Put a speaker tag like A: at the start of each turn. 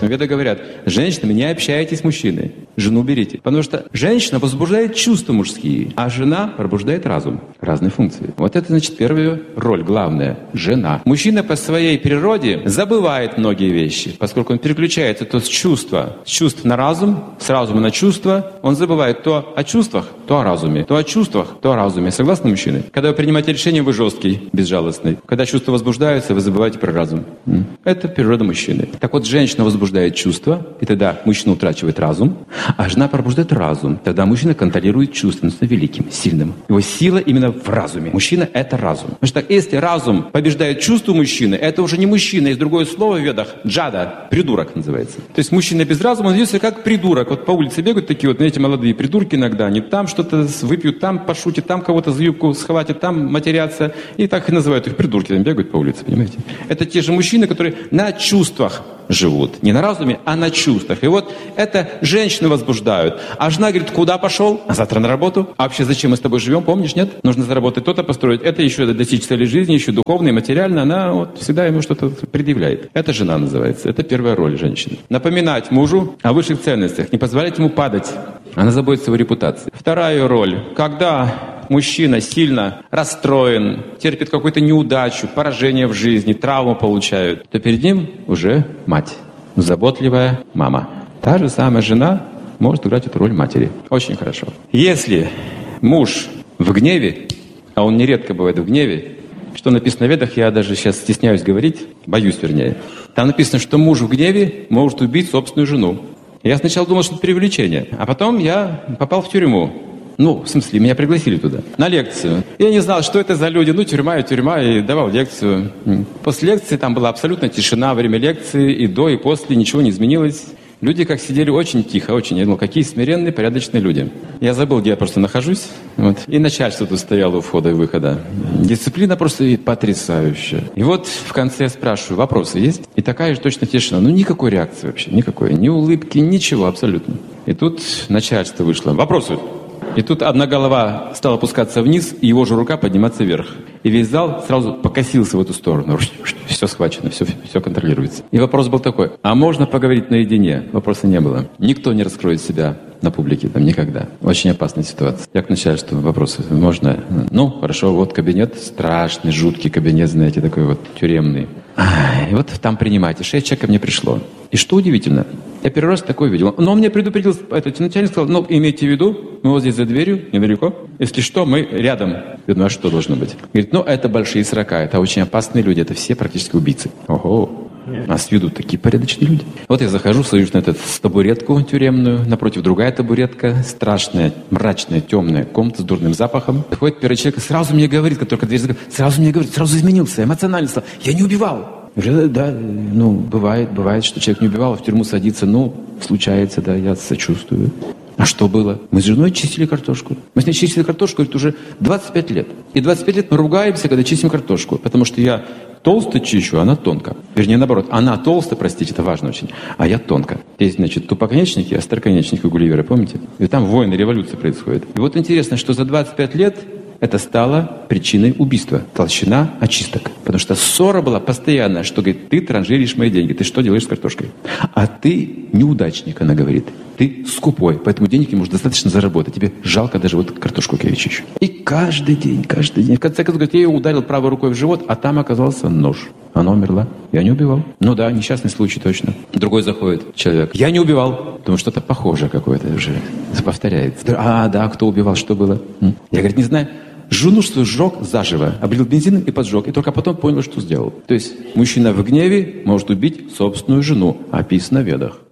A: Поэтому веды говорят: женщинам не общайтесь с мужчиной, жену берите. Потому что женщина возбуждает чувства мужские, а жена пробуждает разум. Разные функции. Вот это, значит, первая роль, главная — жена. Мужчина по своей природе забывает многие вещи, поскольку он переключается то с чувств на разум, с разума на чувства. Он забывает то о чувствах, то о разуме, то о чувствах, то о разуме. Согласны, мужчины? Когда вы принимаете решение, вы жесткий, безжалостный. Когда чувства возбуждаются, вы забываете про разум. Это природа мужчины. Так вот, женщина возбуждает чувства, и тогда мужчина утрачивает разум, а жена пробуждает разум. Тогда мужчина контролирует чувства, становится великим, сильным. Его сила именно в разуме. Мужчина — это разум. Потому что если разум побеждает чувство мужчины, это уже не мужчина. Есть другое слово в ведах — джада, придурок называется. То есть мужчина без разума, он ведет себя как придурок. Вот по улице бегают такие вот, знаете, молодые придурки иногда. Они там что-то выпьют, там пошутят, там кого-то за юбку схватят, там матерятся. И так и называют их придурки. Там бегают по улице, понимаете? Это те же мужчины, которые на чувствах живут. Не на разуме, а на чувствах. И вот это женщины возбуждают. А жена говорит: куда пошел? А завтра на работу. А вообще зачем мы с тобой живем, помнишь, нет? Нужно заработать то-то, построить это, еще достичь цели жизни, еще духовно и материально. Она вот всегда ему что-то предъявляет. Это жена называется. Это первая роль женщины. Напоминать мужу о высших ценностях, не позволять ему падать. Она заботится о его репутации. Вторая роль. Когда мужчина сильно расстроен, терпит какую-то неудачу, поражение в жизни, травму получает, то перед ним уже мать, заботливая мама. Та же самая жена может играть эту роль матери. Очень хорошо. Если муж в гневе, а он нередко бывает в гневе, что написано в ведах, я даже сейчас стесняюсь говорить, боюсь вернее. Там написано, что муж в гневе может убить собственную жену. Я сначала думал, что это преувеличение, а потом я попал в тюрьму. Ну, в смысле, меня пригласили туда, на лекцию. Я не знал, что это за люди. Ну, тюрьма, и давал лекцию. После лекции там была абсолютно тишина, время лекции, и до, и после ничего не изменилось. Люди как сидели очень тихо, очень. Я думал, какие смиренные, порядочные люди. Я забыл, где я просто нахожусь. Вот. И начальство тут стояло у входа и выхода. Дисциплина просто потрясающая. И вот в конце я спрашиваю: вопросы есть? И такая же точно тишина. Ну, никакой реакции вообще, никакой. Ни улыбки, ничего абсолютно. И тут начальство вышло. Вопросы? И тут одна голова стала опускаться вниз, и его же рука подниматься вверх. И весь зал сразу покосился в эту сторону. Все схвачено, все контролируется. И вопрос был такой: а можно поговорить наедине? Вопроса не было. Никто не раскроет себя на публике там никогда. Очень опасная ситуация. Я к начальству: вопросы можно? Ну, хорошо, вот кабинет, страшный, жуткий кабинет, знаете, такой вот тюремный. И вот там принимайте. 6 человек ко мне пришло. И что удивительно, я первый раз такое видел. Но он мне предупредил, этот начальник сказал: ну, имейте в виду, мы вот здесь за дверью, недалеко. Если что, мы рядом. Я думаю, а что должно быть? Говорит: ну, это большие 40, это очень опасные люди, это все практически убийцы. Ого! А с виду такие порядочные люди. Вот я захожу, сажусь на эту табуретку тюремную, напротив другая табуретка, страшная, мрачная, темная комната с дурным запахом. Заходит первый человек и сразу мне говорит, как только дверь закрыта, сразу изменился, эмоционально стал: я не убивал. Я говорю: да, ну, бывает, что человек не убивал, а в тюрьму садится, ну, случается, да, я сочувствую. А что было? Мы с женой чистили картошку. Мы с ней чистили картошку, это уже 25 лет. И 25 лет мы ругаемся, когда чистим картошку, потому что я толсто чищу, она тонко. Вернее, наоборот, она толсто, простите, это важно очень, а я тонко. Есть, значит, тупоконечники, остроконечники у Гулливера, помните? И там войны, революция происходит. И вот интересно, что за 25 лет это стало причиной убийства. Толщина очисток. Потому что ссора была постоянная, что говорит: ты транжиришь мои деньги, ты что делаешь с картошкой? А ты неудачник, она говорит. Ты скупой, поэтому денег ему достаточно заработать. Тебе жалко даже вот картошку кривичищу. И каждый день. В конце концов, говорит, я ее ударил правой рукой в живот, а там оказался нож. Она умерла. Я не убивал. Ну да, несчастный случай точно. Другой заходит человек: я не убивал. Потому что что-то похожее какое-то уже повторяется. А, да, кто убивал, что было? Я, говорит, не знаю. Жену свою сжег заживо, облил бензином и поджег. И только потом понял, что сделал. То есть мужчина в гневе может убить собственную жену. Описано в ведах.